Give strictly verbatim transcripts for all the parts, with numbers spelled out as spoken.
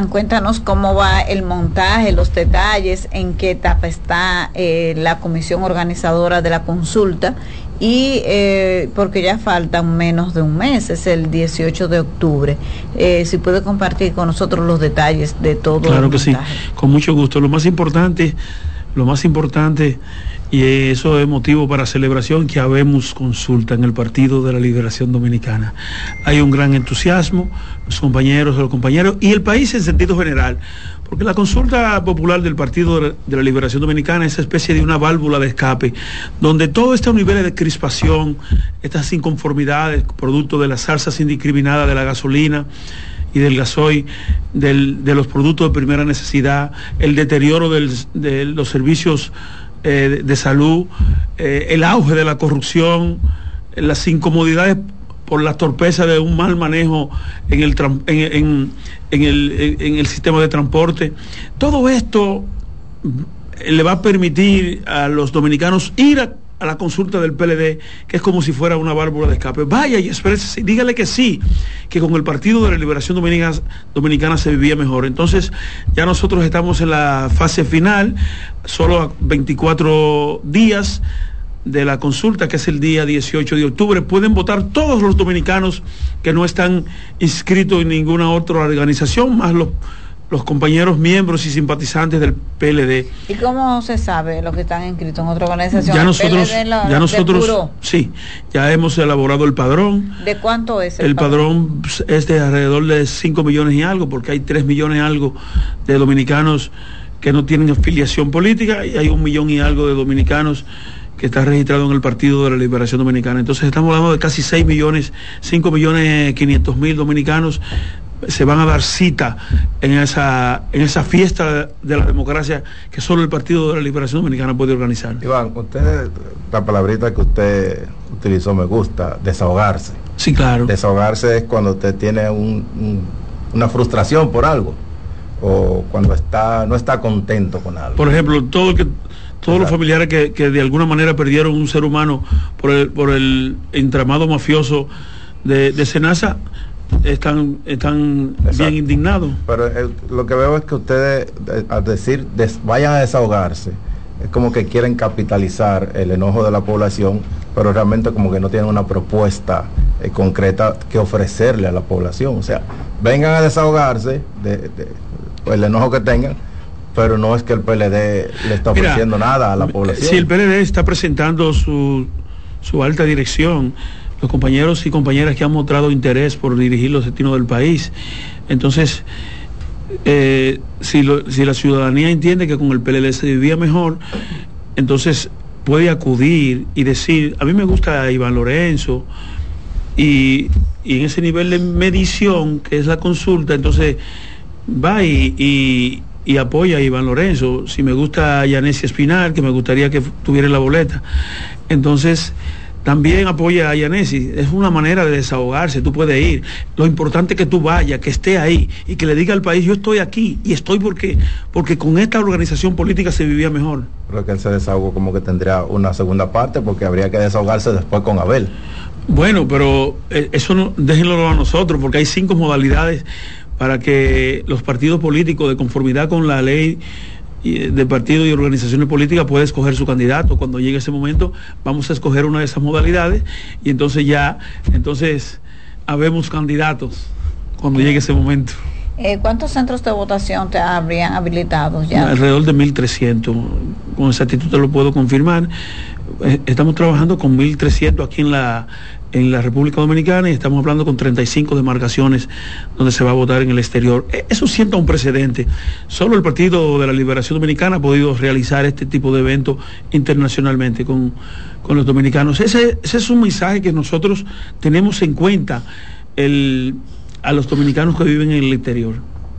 Iván, cuéntanos cómo va el montaje, los detalles, en qué etapa está eh, la comisión organizadora de la consulta y eh, porque ya faltan menos de un mes, es el dieciocho de octubre. Eh, si puede compartir con nosotros los detalles de todo. Claro que sí, con mucho gusto. Lo más importante, lo más importante, y eso es motivo para celebración, que habemos consulta en el Partido de la Liberación Dominicana. Hay un gran entusiasmo, los compañeros, los compañeros y el país en sentido general, porque la consulta popular del Partido de la Liberación Dominicana es esa especie de una válvula de escape, donde todos estos niveles de crispación, estas inconformidades, producto de las salsas indiscriminadas de la gasolina y del gasoil, del, de los productos de primera necesidad, el deterioro del, de los servicios eh, de, de salud, eh, el auge de la corrupción, las incomodidades por la torpeza de un mal manejo en el, en, en, en el, en el sistema de transporte. Todo esto le va a permitir a los dominicanos ir a, a la consulta del P L D, que es como si fuera una válvula de escape. Vaya y exprésese, dígale que sí, que con el Partido de la Liberación Dominicana, Dominicana se vivía mejor. Entonces, ya nosotros estamos en la fase final, solo a veinticuatro días de la consulta, que es el día dieciocho de octubre. Pueden votar todos los dominicanos que no están inscritos en ninguna otra organización, más los, los compañeros miembros y simpatizantes del P L D. ¿Y cómo se sabe los que están inscritos en otra organización? Ya nosotros, la, ya nosotros, sí, ya hemos elaborado el padrón. ¿De cuánto es el, el padrón? El padrón es de alrededor de cinco millones y algo, porque hay tres millones y algo de dominicanos que no tienen afiliación política, y hay un millón y algo de dominicanos que está registrado en el Partido de la Liberación Dominicana. Entonces estamos hablando de casi seis millones, cinco millones quinientos mil dominicanos se van a dar cita en esa, en esa fiesta de la democracia que solo el Partido de la Liberación Dominicana puede organizar. Iván, usted, la palabrita que usted utilizó me gusta, desahogarse. Sí, claro. Desahogarse es cuando usted tiene un, un, una frustración por algo, o cuando está no está contento con algo. Por ejemplo, todo el que todos los familiares que, que de alguna manera perdieron un ser humano por el, por el entramado mafioso de, de Senasa están, están bien indignados. Pero el, lo que veo es que ustedes, al decir des, vayan a desahogarse, es como que quieren capitalizar el enojo de la población, pero realmente como que no tienen una propuesta eh, concreta que ofrecerle a la población. O sea, vengan a desahogarse de, de, el enojo que tengan, pero no es que el P L D le está ofreciendo Mira, nada a la población. Si el P L D está presentando su, su alta dirección, los compañeros y compañeras que han mostrado interés por dirigir los destinos del país, entonces, eh, si, lo, si la ciudadanía entiende que con el P L D se vivía mejor, entonces puede acudir y decir, a mí me gusta Iván Lorenzo, y, y en ese nivel de medición, que es la consulta, entonces va y... y y apoya a Iván Lorenzo. Si me gusta a Yanessi Espinal, que me gustaría que tuviera la boleta, entonces también apoya a Yanessi. Es una manera de desahogarse, tú puedes ir. Lo importante es que tú vayas, que esté ahí y que le diga al país, yo estoy aquí y estoy porque porque con esta organización política se vivía mejor. Creo que él se desahogó como que tendría una segunda parte, porque habría que desahogarse después con Abel. Bueno, pero eh, eso no, déjenlo a nosotros, porque hay cinco modalidades para que los partidos políticos, de conformidad con la ley de partidos y organizaciones políticas, puedan escoger su candidato. Cuando llegue ese momento, vamos a escoger una de esas modalidades y entonces ya, entonces habemos candidatos cuando llegue ese momento. Eh, ¿Cuántos centros de votación te habrían habilitado ya? Alrededor de mil trescientos, con exactitud te lo puedo confirmar. Eh, estamos trabajando con mil trescientos aquí en la en la República Dominicana, y estamos hablando con treinta y cinco demarcaciones donde se va a votar en el exterior. Eso sienta un precedente. Solo el Partido de la Liberación Dominicana ha podido realizar este tipo de eventos internacionalmente con, con los dominicanos. Ese, ese es un mensaje que nosotros tenemos en cuenta, el, a los dominicanos que viven en el exterior.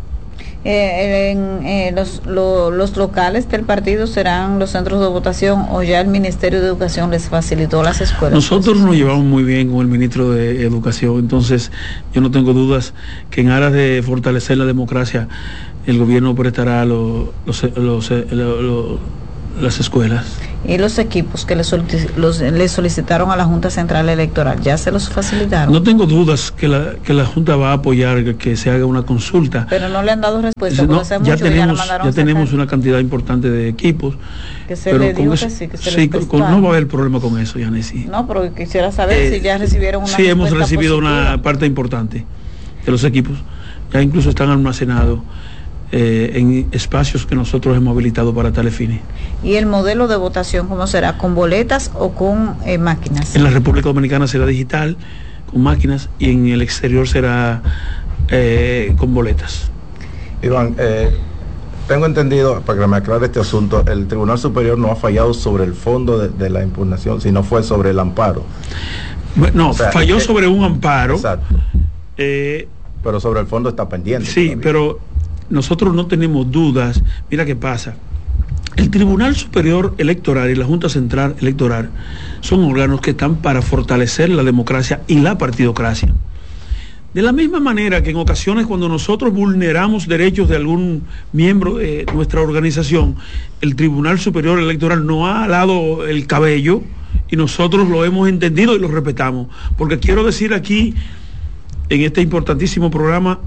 Eh, en, eh, los, lo, los locales del partido serán los centros de votación, o ya el Ministerio de Educación les facilitó las escuelas. Nosotros nos llevamos muy bien con el ministro de Educación, entonces yo no tengo dudas que en aras de fortalecer la democracia el gobierno prestará los, los, los, los, los, las escuelas. Y los equipos que le, solic- los, le solicitaron a la Junta Central Electoral, ¿ya se los facilitaron? No tengo dudas que la, que la Junta va a apoyar que, que se haga una consulta. Pero no le han dado respuesta. No, hace ya mucho tenemos, ya ya tenemos una cantidad importante de equipos. Que se pero le dijo eso, que sí, que se sí, les con, no va a haber problema con eso, Yanesi. No, pero quisiera saber eh, si ya recibieron una Sí, hemos recibido positiva. una parte importante de los equipos. Ya incluso están almacenados eh, en espacios que nosotros hemos habilitado para tales fines. ¿Y el modelo de votación cómo será? ¿Con boletas o con eh, máquinas? En la República Dominicana será digital, con máquinas, y en el exterior será eh, con boletas. Iván, eh, tengo entendido, para que me aclare este asunto, el Tribunal Superior no ha fallado sobre el fondo de, de la impugnación, sino fue sobre el amparo. No, o sea, falló eh, sobre un amparo. Exacto. Eh, pero sobre el fondo está pendiente. Sí, todavía. Pero nosotros no tenemos dudas. Mira qué pasa. El Tribunal Superior Electoral y la Junta Central Electoral son órganos que están para fortalecer la democracia y la partidocracia. De la misma manera que en ocasiones cuando nosotros vulneramos derechos de algún miembro de nuestra organización, el Tribunal Superior Electoral nos ha alado el cabello y nosotros lo hemos entendido y lo respetamos. Porque quiero decir aquí, en este importantísimo programa,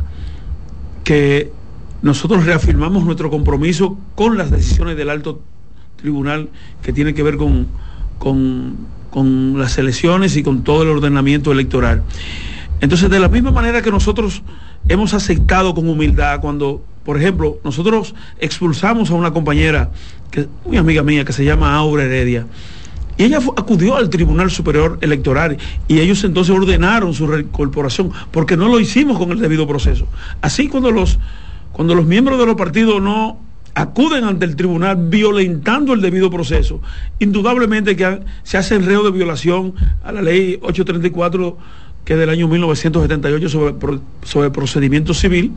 que nosotros reafirmamos nuestro compromiso con las decisiones del alto tribunal que tiene que ver con, con, con las elecciones y con todo el ordenamiento electoral. Entonces, de la misma manera que nosotros hemos aceptado con humildad cuando, por ejemplo, nosotros expulsamos a una compañera, que muy amiga mía, que se llama Aura Heredia, y ella fue, acudió al Tribunal Superior Electoral y ellos entonces ordenaron su reincorporación porque no lo hicimos con el debido proceso. Así cuando los, cuando los miembros de los partidos no acuden ante el tribunal violentando el debido proceso, indudablemente que han, se hace el reo de violación a la ley ochocientos treinta y cuatro, que es del año mil novecientos setenta y ocho sobre, sobre procedimiento civil,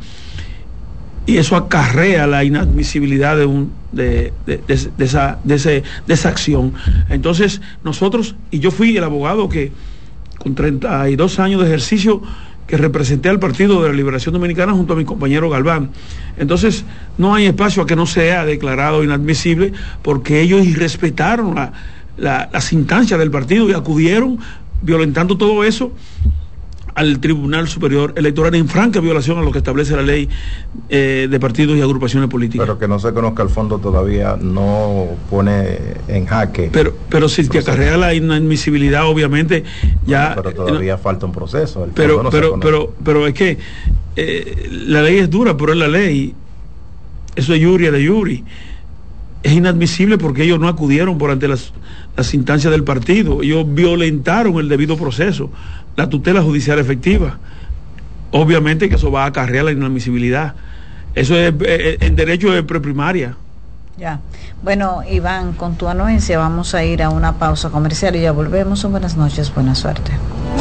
y eso acarrea la inadmisibilidad de, un, de, de, de, de, esa, de, ese, de esa acción. Entonces nosotros, y yo fui el abogado que con treinta y dos años de ejercicio que representé al Partido de la Liberación Dominicana junto a mi compañero Galván. Entonces no hay espacio a que no sea declarado inadmisible porque ellos irrespetaron la, la, las instancias del partido y acudieron violentando todo eso al Tribunal Superior Electoral en franca violación a lo que establece la ley eh, de partidos y agrupaciones políticas. Pero que no se conozca el fondo todavía no pone en jaque. Pero pero si te acarrea la inadmisibilidad, obviamente ya. Pero todavía no, falta un proceso. El pero no pero pero pero es que eh, la ley es dura, pero es la ley. Eso es iuria de iuri. Es inadmisible porque ellos no acudieron por ante las, las instancias del partido. Ellos violentaron el debido proceso, la tutela judicial efectiva. Obviamente que eso va a acarrear la inadmisibilidad. Eso es eh, en derecho de preprimaria. Ya. Bueno, Iván, con tu anuencia vamos a ir a una pausa comercial y ya volvemos. Buenas noches, buena suerte.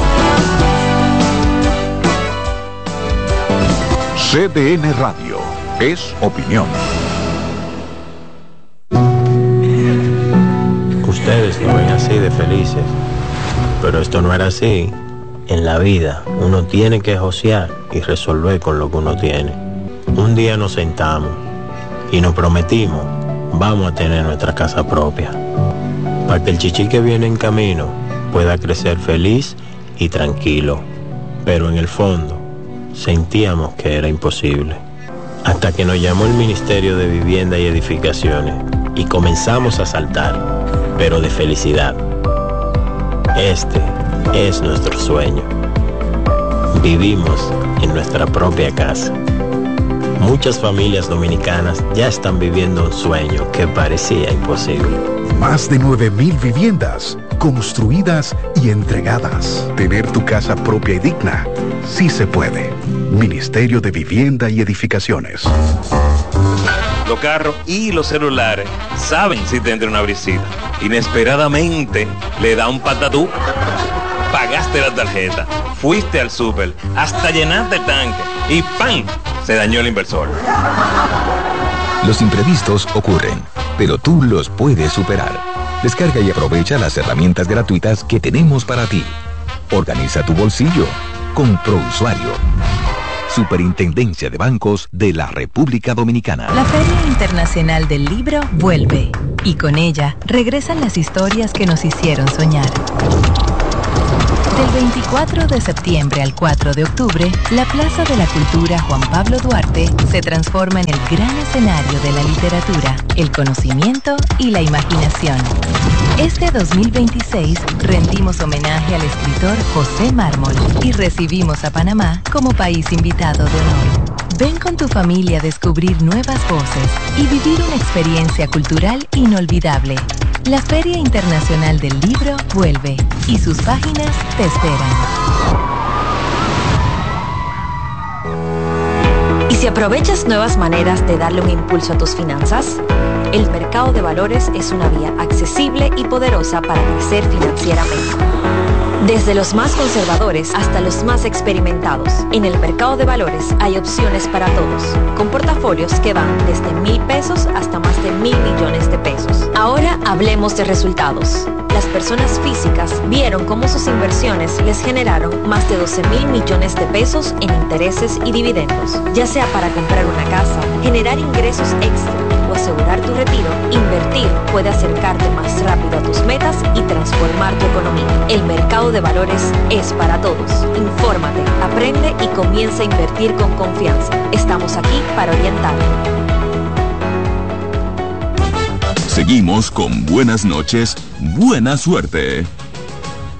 C D N Radio es opinión. Ustedes lo ven así de felices, pero esto no era así. En la vida uno tiene que josear y resolver con lo que uno tiene. Un día nos sentamos y nos prometimos, vamos a tener nuestra casa propia, para que el chichi que viene en camino pueda crecer feliz y tranquilo. Pero en el fondo sentíamos que era imposible, hasta que nos llamó el Ministerio de Vivienda y Edificaciones y comenzamos a saltar, pero de felicidad. Este es nuestro sueño. Vivimos en nuestra propia casa. Muchas familias dominicanas ya están viviendo un sueño que parecía imposible. Más de nueve mil viviendas construidas y entregadas. Tener tu casa propia y digna, sí se puede. Ministerio de Vivienda y Edificaciones. Los carros y los celulares saben si te entra una brisita. Inesperadamente le da un patatú. Pagaste la tarjeta, fuiste al súper, hasta llenaste el tanque y ¡pam! Se dañó el inversor. Los imprevistos ocurren, pero tú los puedes superar. Descarga y aprovecha las herramientas gratuitas que tenemos para ti. Organiza tu bolsillo con ProUsuario. Superintendencia de Bancos de la República Dominicana. La Feria Internacional del Libro vuelve. Y con ella regresan las historias que nos hicieron soñar. Del veinticuatro de septiembre al cuatro de octubre, la Plaza de la Cultura Juan Pablo Duarte se transforma en el gran escenario de la literatura, el conocimiento y la imaginación. Este dos mil veintiséis rendimos homenaje al escritor José Mármol y recibimos a Panamá como país invitado de honor. Ven con tu familia a descubrir nuevas voces y vivir una experiencia cultural inolvidable. La Feria Internacional del Libro vuelve y sus páginas te esperan. ¿Y si aprovechas nuevas maneras de darle un impulso a tus finanzas? El mercado de valores es una vía accesible y poderosa para crecer financieramente. Desde los más conservadores hasta los más experimentados, en el mercado de valores hay opciones para todos, con portafolios que van desde mil pesos hasta más de mil millones de pesos. Ahora hablemos de resultados. Las personas físicas vieron cómo sus inversiones les generaron más de doce mil millones de pesos en intereses y dividendos. Ya sea para comprar una casa, generar ingresos extra o asegurar tu retiro, invertir puede acercarte más rápido a tus metas y transformar tu economía. El mercado de valores es para todos. Infórmate, aprende y comienza a invertir con confianza. Estamos aquí para orientarte. Seguimos con buenas noches, buena suerte.